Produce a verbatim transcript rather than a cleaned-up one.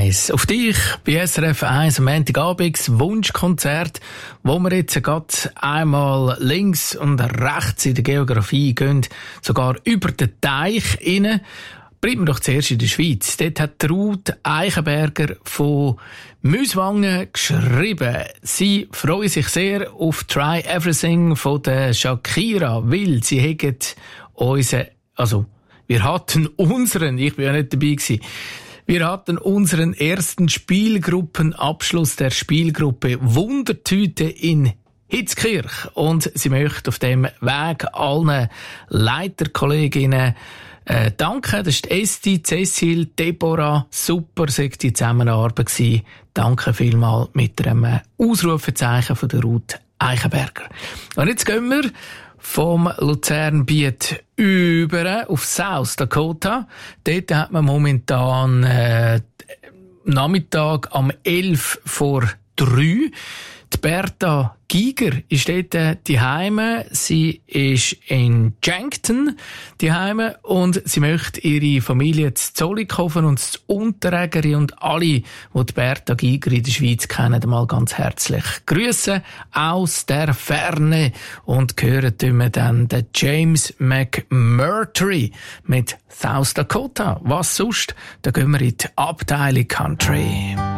eins. Auf dich bei S R F eins am Montagabend, das Wunschkonzert, wo wir jetzt gerade einmal links und rechts in der Geografie gehen, sogar über den Teich rein. Bleiben wir doch zuerst in der Schweiz. Dort hat Ruth Eichenberger von Müswangen geschrieben. Sie freuen sich sehr auf Try Everything von der Shakira, weil sie haben unseren, also wir hatten unseren, ich bin ja nicht dabei gewesen, wir hatten unseren ersten Spielgruppenabschluss der Spielgruppe Wundertüte in Hitzkirch. Und sie möchte auf dem Weg allen Leiterkolleginnen Äh, danke, das ist Esti, Cecil, Deborah, super, sagt die Zusammenarbeit gewesen. Danke vielmals mit einem Ausrufezeichen von der Ruth Eichenberger. Und jetzt gehen wir vom Luzernbiet über auf South Dakota. Dort hat man momentan äh, Nachmittag am elf vor drei. Die Bertha Giger ist dort die Heime. Sie ist in Yankton die Heime und sie möchte ihre Familie zu Zollikofen und zu Unterägeri und alle, die die Bertha Giger in der Schweiz kennen, mal ganz herzlich grüßen aus der Ferne und hören wir dann den James McMurtry mit South Dakota. Was sonst? Da gehen wir in die Abteilung Country.